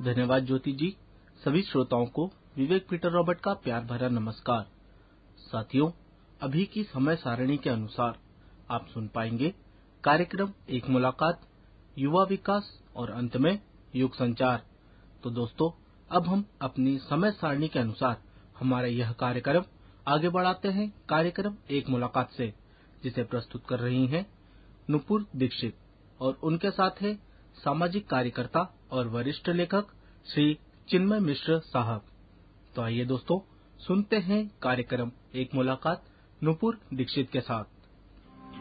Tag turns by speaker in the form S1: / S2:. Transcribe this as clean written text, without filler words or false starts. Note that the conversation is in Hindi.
S1: धन्यवाद ज्योति जी। सभी श्रोताओं को विवेक पीटर रॉबर्ट का प्यार भरा नमस्कार। साथियों, अभी की समय सारणी के अनुसार आप सुन पाएंगे कार्यक्रम एक मुलाकात, युवा विकास और अंत में युग संचार। तो दोस्तों, अब हम अपनी समय सारणी के अनुसार हमारा यह कार्यक्रम आगे बढ़ाते हैं कार्यक्रम एक मुलाकात से, जिसे प्रस्तुत कर रही हैं नुपुर दीक्षित और उनके साथ है सामाजिक कार्यकर्ता और वरिष्ठ लेखक श्री चिन्मय मिश्र साहब। तो आइए दोस्तों, सुनते हैं कार्यक्रम एक मुलाकात नुपुर दीक्षित के साथ।